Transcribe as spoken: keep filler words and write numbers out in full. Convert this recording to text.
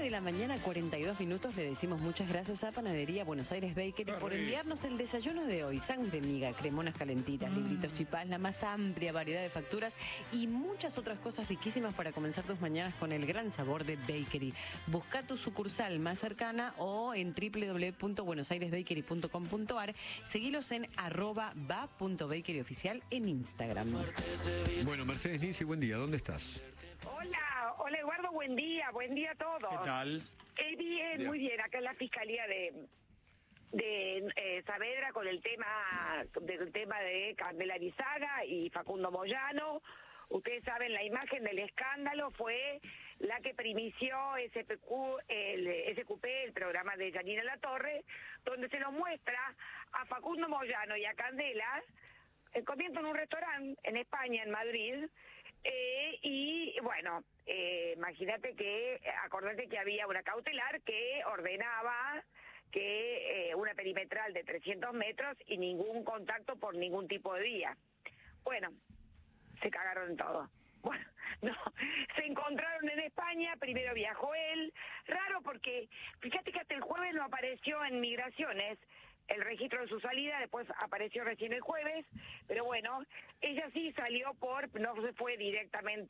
de la mañana, cuarenta y dos minutos. Le decimos muchas gracias a Panadería Buenos Aires Bakery por enviarnos el desayuno de hoy. Sándwich de miga, cremonas calentitas, mm. libritos chipás, la más amplia variedad de facturas y muchas otras cosas riquísimas para comenzar tus mañanas con el gran sabor de Bakery. Busca tu sucursal más cercana o en doble u doble u doble u punto buenos aires bakery punto com punto a r. Seguilos en arroba va punto bakery oficial en Instagram. Bueno, Mercedes Ninzi, buen día. ¿Dónde estás? Hola, hola Eduardo, buen día, buen día a todos. ¿Qué tal? Eh, bien, bien, muy bien, acá en la Fiscalía de, de eh, Saavedra con el tema, del tema de Candelarizada y Facundo Moyano. Ustedes saben, la imagen del escándalo fue la que primició S P Q, el S Q P, el programa de Yanina Latorre, donde se nos muestra a Facundo Moyano y a Candela eh, comiendo en un restaurante en España, en Madrid. Eh, y bueno, eh, imagínate que, acordate que había una cautelar que ordenaba que eh, una perimetral de trescientos metros y ningún contacto por ningún tipo de vía. Bueno, se cagaron en todo. Bueno, no, se encontraron en España, primero viajó él, raro porque, fíjate que hasta el jueves no apareció en Migraciones el registro de su salida, después apareció recién el jueves, pero bueno, ella sí salió por, no se fue directamente